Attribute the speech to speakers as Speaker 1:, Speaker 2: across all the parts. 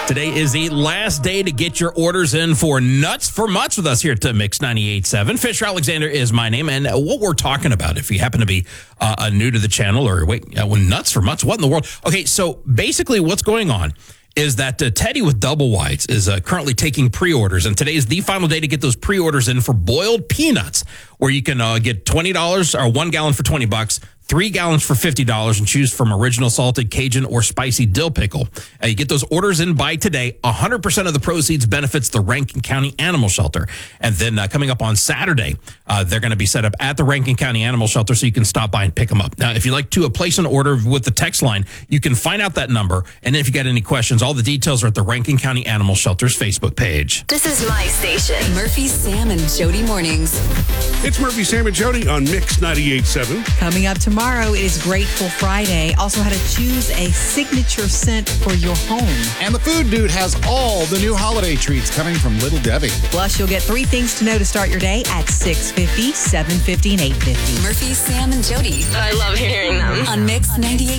Speaker 1: Today is the last day to get your orders in for Nuts for Mutts with us here at Mix 98.7. Fisher Alexander is my name, and what we're talking about, if you happen to be new to the channel, or when Nuts for Mutts, what in the world? Okay, so basically what's going on is that Teddy with Double Whites is currently taking pre-orders, and today is the final day to get those pre-orders in for boiled peanuts, where you can get $20 or 1 gallon for $20, 3 gallons for $50, and choose from original salted Cajun or spicy dill pickle. You get those orders in by today. 100% of the proceeds benefits the Rankin County Animal Shelter. And then coming up on Saturday, they're going to be set up at the Rankin County Animal Shelter, so you can stop by and pick them up. Now, if you'd like to place an order with the text line, you can find out that number. And if you got any questions, all the details are at the Rankin County Animal Shelter's Facebook page.
Speaker 2: This is my station. Murphy, Sam, and Jody Mornings.
Speaker 3: It's Murphy, Sam, and Jody on Mix 98.7.
Speaker 4: Coming up tomorrow, it is Grateful Friday. Also, how to choose a signature scent for your home.
Speaker 5: And the Food Dude has all the new holiday treats coming from Little Debbie.
Speaker 4: Plus, you'll get 3 things to know to start your day at 6:50, 7:50, and 8:50.
Speaker 2: Murphy, Sam, and Jody. I love hearing them. On Mix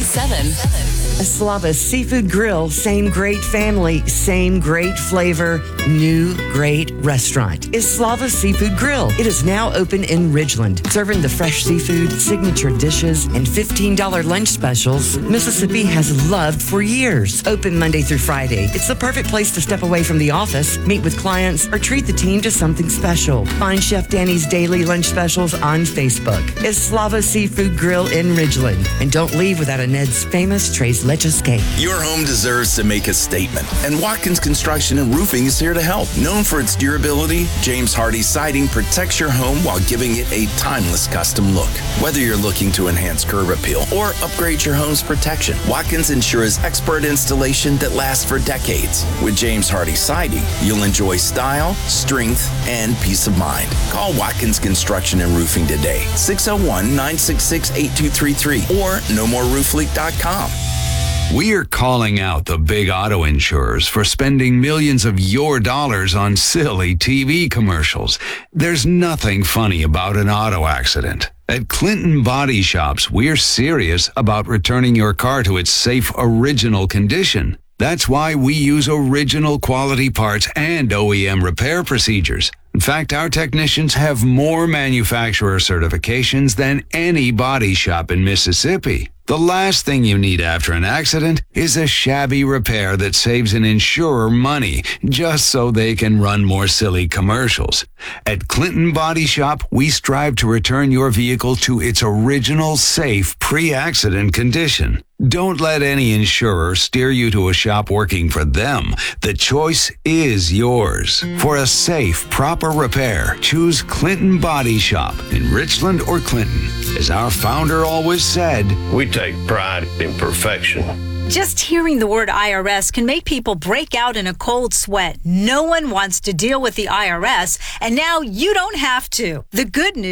Speaker 2: 98.7.
Speaker 6: Eslava's Seafood Grill, same great family, same great flavor, new great restaurant. Eslava's Seafood Grill. It is now open in Ridgeland, serving the fresh seafood, signature dishes, and $15 lunch specials Mississippi has loved for years. Open Monday through Friday. It's the perfect place to step away from the office, meet with clients, or treat the team to something special. Find Chef Danny's daily lunch specials on Facebook. Eslava Seafood Grill in Ridgeland. And don't leave without a Ned's famous Tres Leches cake.
Speaker 7: Your home deserves to make a statement, and Watkins Construction and Roofing is here to help. Known for its durability, James Hardie Siding protects your home while giving it a timeless custom look. Whether you're looking to enhance curb appeal or upgrade your home's protection, Watkins ensures expert installation that lasts for decades. With James Hardie Siding, you'll enjoy style, strength, and peace of mind. Call Watkins Construction and Roofing today, 601-966-8233 or nomoreroofleak.com.
Speaker 8: We're calling out the big auto insurers for spending millions of your dollars on silly TV commercials. There's nothing funny about an auto accident. At Clinton Body Shops, we're serious about returning your car to its safe, original condition. That's why we use original quality parts and OEM repair procedures. In fact, our technicians have more manufacturer certifications than any body shop in Mississippi. The last thing you need after an accident is a shabby repair that saves an insurer money just so they can run more silly commercials. At Clinton Body Shop, we strive to return your vehicle to its original, safe, pre-accident condition. Don't let any insurer steer you to a shop working for them. The choice is yours. For a safe, proper repair, choose Clinton Body Shop in Richland or Clinton. As our founder always said,
Speaker 9: we take pride in perfection.
Speaker 10: Just hearing the word IRS can make people break out in a cold sweat. No one wants to deal with the IRS, and now you don't have to. The good news